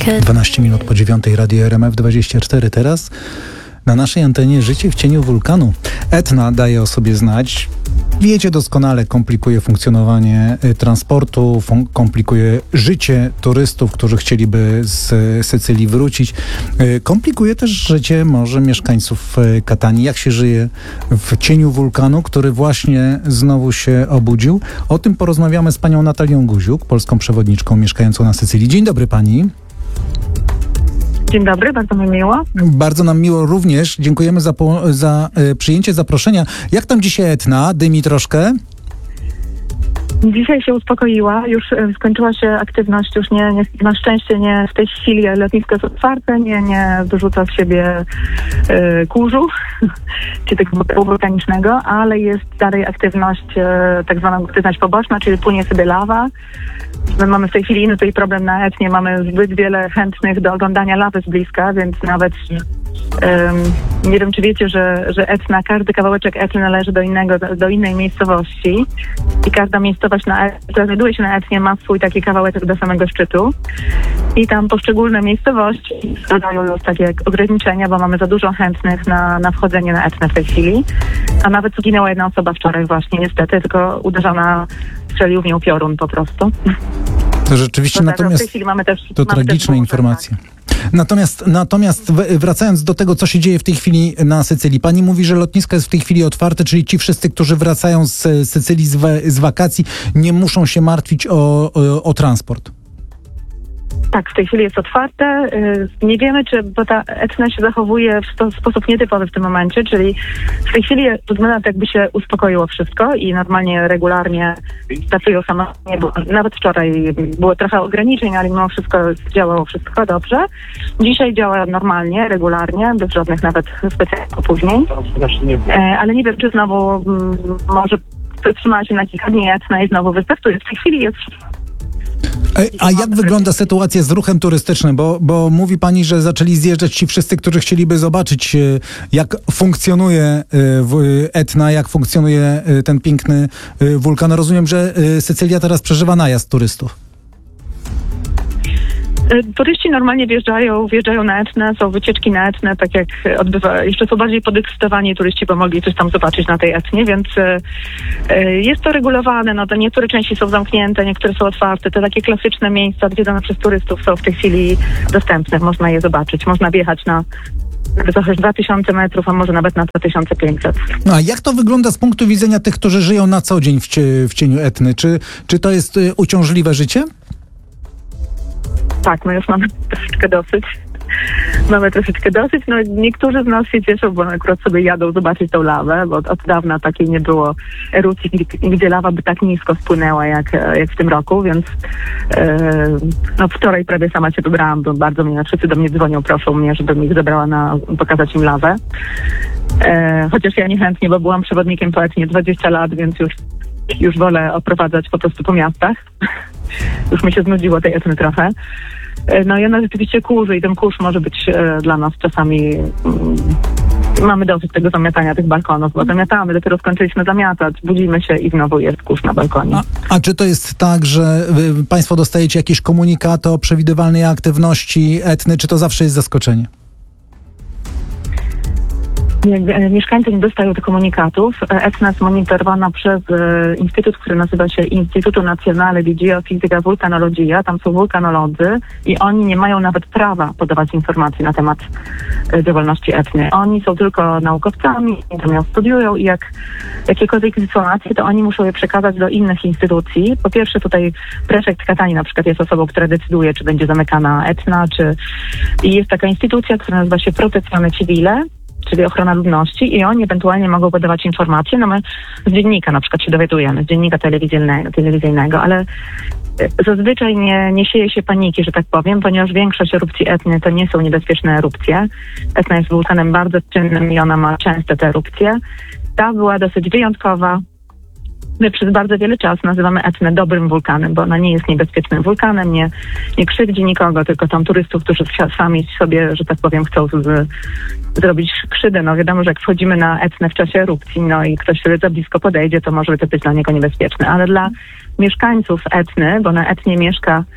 12 minut po 9 Radio RMF24 teraz. Na naszej antenie życie w cieniu wulkanu. Etna daje o sobie znać. Wiecie doskonale, komplikuje funkcjonowanie transportu, komplikuje życie turystów, którzy chcieliby z Sycylii wrócić. Komplikuje też życie może mieszkańców Katanii. Jak się żyje w cieniu wulkanu, który właśnie znowu się obudził? O tym porozmawiamy z panią Natalią Guziuk, polską przewodniczką mieszkającą na Sycylii. Dzień dobry pani. Dzień dobry, bardzo mi miło. Bardzo nam miło również. Dziękujemy za przyjęcie zaproszenia. Jak tam dzisiaj Etna? Dymi troszkę? Dzisiaj się uspokoiła, już skończyła się aktywność, już na szczęście nie w tej chwili lotnisko jest otwarte, nie wyrzuca z siebie kurzu, czy tego wulkanicznego, ale jest dalej aktywność, tak zwana aktywność poboczna, czyli płynie sobie lawa. My mamy w tej chwili inny tutaj problem na Etnie, mamy zbyt wiele chętnych do oglądania lawy z bliska, więc nawet nie wiem, czy wiecie, że Etna, każdy kawałeczek Etny należy do innej miejscowości i każda miejscowość, która znajduje się na Etnie, ma swój taki kawałeczek do samego szczytu i tam poszczególne miejscowości dodają już takie ograniczenia, bo mamy za dużo chętnych na wchodzenie na Etnę w tej chwili, a nawet zginęła jedna osoba wczoraj właśnie niestety, tylko uderzona, strzelił w nią piorun po prostu. To rzeczywiście, natomiast w tej chwili mamy też, to tragiczne informacje. Tak. Natomiast wracając do tego, co się dzieje w tej chwili na Sycylii. Pani mówi, że lotnisko jest w tej chwili otwarte, czyli ci wszyscy, którzy wracają z Sycylii z wakacji, nie muszą się martwić o transport. Tak, w tej chwili jest otwarte. Nie wiemy, bo ta Etna się zachowuje w sposób nietypowy w tym momencie, czyli w tej chwili wygląda tak, jakby się uspokoiło wszystko i normalnie, regularnie pracują samoloty. Nawet wczoraj było trochę ograniczeń, ale mimo wszystko działało wszystko dobrze. Dzisiaj działa normalnie, regularnie, bez żadnych nawet specjalnych opóźnień. Ale nie wiem, czy znowu może zatrzymała się na kilka dni Etna i znowu wystartuje. W tej chwili jest... A jak wygląda sytuacja z ruchem turystycznym? Bo mówi pani, że zaczęli zjeżdżać ci wszyscy, którzy chcieliby zobaczyć, jak funkcjonuje Etna, jak funkcjonuje ten piękny wulkan. Rozumiem, że Sycylia teraz przeżywa najazd turystów. Turyści normalnie wjeżdżają na Etnę, są wycieczki na Etnę, tak jak odbywa, jeszcze są bardziej podekscytowani turyści, bo mogli coś tam zobaczyć na tej Etnie, więc jest to regulowane, no to niektóre części są zamknięte, niektóre są otwarte, te takie klasyczne miejsca odwiedzone przez turystów są w tej chwili dostępne, można je zobaczyć, można wjechać na trochę 2000 metrów, a może nawet na 2500. No a jak to wygląda z punktu widzenia tych, którzy żyją na co dzień w cieniu Etny? Czy to jest uciążliwe życie? Tak, my już mamy troszeczkę dosyć. No, niektórzy z nas się cieszą, bo akurat sobie jadą zobaczyć tą lawę, bo od dawna takiej nie było erupcji, gdzie lawa by tak nisko spłynęła jak w tym roku, więc wczoraj prawie sama się wybrałam, bo bardzo wszyscy do mnie dzwonią, proszą mnie, żebym ich zabrała pokazać im lawę. Chociaż ja niechętnie, bo byłam przewodnikiem po Etnie 20 lat, więc już wolę oprowadzać po prostu po miastach. Już mi się znudziło tej Etny trochę. No i ona rzeczywiście kurzy i ten kurz może być dla nas czasami... Mamy dosyć tego zamiatania tych balkonów, bo zamiatamy, dopiero skończyliśmy zamiatać, budzimy się i znowu jest kurz na balkonie. A czy to jest tak, że państwo dostajecie jakieś komunikaty o przewidywalnej aktywności Etny, czy to zawsze jest zaskoczenie? Mieszkańcy nie dostają tych komunikatów. Etna jest monitorowana przez instytut, który nazywa się Instytutu Nazionale di Geofisica Vulcanologia. Tam są wulkanolodzy i oni nie mają nawet prawa podawać informacji na temat działalności Etny. Oni są tylko naukowcami, tam ją studiują i jak jakiekolwiek informacje, to oni muszą je przekazać do innych instytucji. Po pierwsze tutaj prefekt Katanii na przykład jest osobą, która decyduje, czy będzie zamykana Etna, i jest taka instytucja, która nazywa się Protezione Civile, czyli ochrona ludności i oni ewentualnie mogą podawać informacje. No my z dziennika na przykład się dowiadujemy, z dziennika telewizyjnego, ale zazwyczaj nie sieje się paniki, że tak powiem, ponieważ większość erupcji Etny to nie są niebezpieczne erupcje. Etna jest wulkanem bardzo czynnym i ona ma częste te erupcje. Ta była dosyć wyjątkowa. My przez bardzo wiele czasu nazywamy Etnę dobrym wulkanem, bo ona nie jest niebezpiecznym wulkanem, nie krzywdzi nikogo, tylko tam turystów, którzy sami sobie, że tak powiem, chcą zrobić krzywdę. No wiadomo, że jak wchodzimy na Etnę w czasie erupcji, no i ktoś sobie za blisko podejdzie, to może to być dla niego niebezpieczne. Ale dla mieszkańców Etny, bo na Etnie mieszka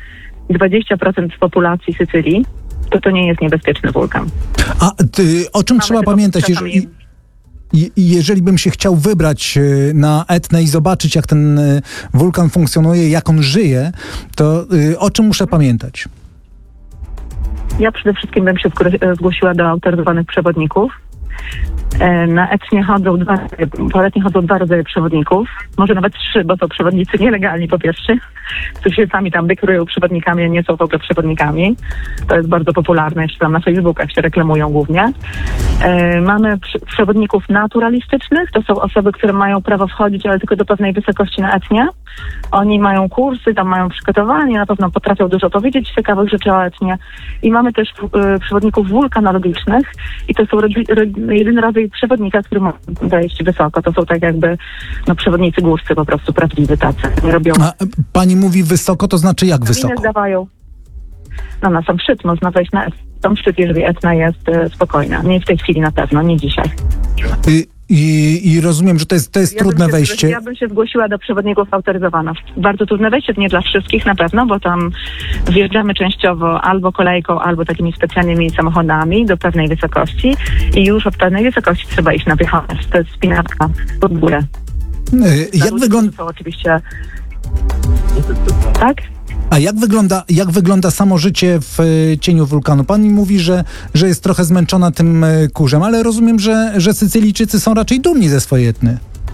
20% z populacji Sycylii, to nie jest niebezpieczny wulkan. A o czym trzeba pamiętać, jeżeli bym się chciał wybrać na Etnę i zobaczyć, jak ten wulkan funkcjonuje, jak on żyje, to o czym muszę pamiętać? Ja przede wszystkim bym się zgłosiła do autoryzowanych przewodników. Na Etnie po Etnie chodzą 2 rodzaje przewodników, może nawet 3, bo to przewodnicy nielegalni po pierwsze, którzy się sami tam deklarują przewodnikami, a nie są w ogóle przewodnikami. To jest bardzo popularne, jeszcze tam na Facebookach się reklamują głównie. Mamy przewodników naturalistycznych, to są osoby, które mają prawo wchodzić, ale tylko do pewnej wysokości na Etnie. Oni mają kursy, tam mają przygotowanie, na pewno potrafią dużo powiedzieć ciekawych rzeczy o Etnie. I mamy też przewodników wulkanologicznych i to są jedyny rodzaj przewodnika, który może wejść wysoko. To są tak jakby przewodnicy górscy po prostu, prawdziwi tacy. Nie robią... A pani mówi wysoko, to znaczy jak wysoko? Zdawają. Na sam szczyt można wejść na sam szczyt, jeżeli Etna jest spokojna. Nie w tej chwili na pewno, nie dzisiaj. I rozumiem, że to jest trudne wejście. Ja bym się zgłosiła do przewodników autoryzowanych. Bardzo trudne wejście, to nie dla wszystkich na pewno, bo tam wjeżdżamy częściowo albo kolejką, albo takimi specjalnymi samochodami do pewnej wysokości i już od pewnej wysokości trzeba iść na piechotę. To jest spinaczka pod górę. Jak wygląda... To oczywiście... Tak? A jak wygląda samo życie w cieniu wulkanu? Pani mówi, że jest trochę zmęczona tym kurzem, ale rozumiem, że Sycylijczycy są raczej dumni ze swojej Etny.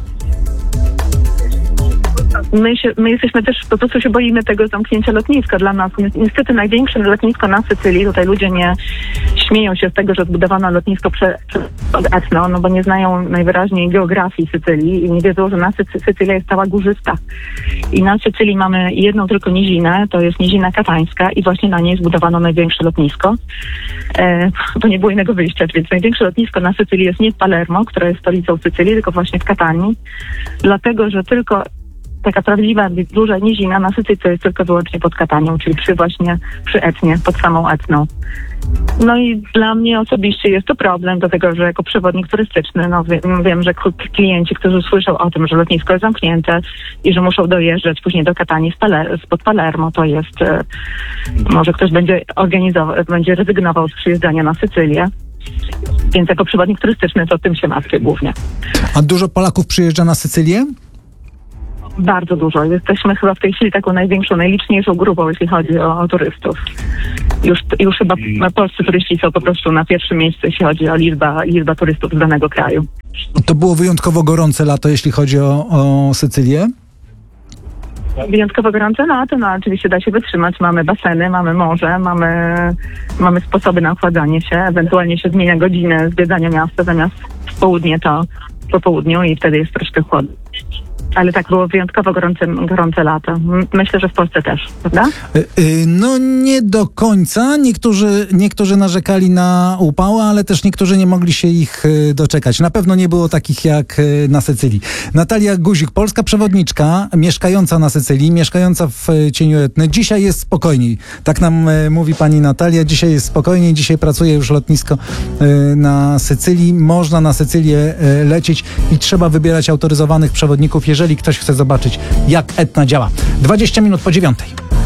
My jesteśmy też, po prostu się boimy tego zamknięcia lotniska. Dla nas niestety największe lotnisko na Sycylii, tutaj ludzie nie śmieją się z tego, że zbudowano lotnisko przed Etną, no bo nie znają najwyraźniej geografii Sycylii i nie wiedzą, że Sycylia jest cała górzysta. I na Sycylii mamy jedną tylko nizinę, to jest nizina katańska i właśnie na niej zbudowano największe lotnisko. To nie było innego wyjścia, więc największe lotnisko na Sycylii jest nie w Palermo, która jest stolicą Sycylii, tylko właśnie w Katanii, dlatego, że tylko taka prawdziwa, duża nizina na Sycylii to jest tylko wyłącznie pod Katanią, czyli przy Etnie, pod samą Etną. No i dla mnie osobiście jest to problem, dlatego że jako przewodnik turystyczny, wiem, że klienci, którzy słyszą o tym, że lotnisko jest zamknięte i że muszą dojeżdżać później do Katanii spod Palermo, to jest, może ktoś będzie rezygnował z przyjeżdżania na Sycylię. Więc jako przewodnik turystyczny to tym się martwię głównie. A dużo Polaków przyjeżdża na Sycylię? Bardzo dużo. Jesteśmy chyba w tej chwili taką największą, najliczniejszą grupą, jeśli chodzi o turystów. Już chyba polscy turyści są po prostu na pierwszym miejscu, jeśli chodzi o liczba turystów z danego kraju. To było wyjątkowo gorące lato, jeśli chodzi o Sycylię? Wyjątkowo gorące lato, no oczywiście da się wytrzymać. Mamy baseny, mamy morze, mamy sposoby na ochładzanie się. Ewentualnie się zmienia godzinę zwiedzania miasta, zamiast w południe to po południu i wtedy jest troszkę chłodno. Ale tak, było wyjątkowo gorące lato. Myślę, że w Polsce też, prawda? No nie do końca. Niektórzy narzekali na upały, ale też niektórzy nie mogli się ich doczekać. Na pewno nie było takich jak na Sycylii. Natalia Guzik, polska przewodniczka, mieszkająca na Sycylii, mieszkająca w cieniu Etny. Dzisiaj jest spokojniej. Tak nam mówi pani Natalia. Dzisiaj jest spokojniej. Dzisiaj pracuje już lotnisko na Sycylii. Można na Sycylię lecieć i trzeba wybierać autoryzowanych przewodników, jeżeli ktoś chce zobaczyć, jak Etna działa. 20 minut po 9:00.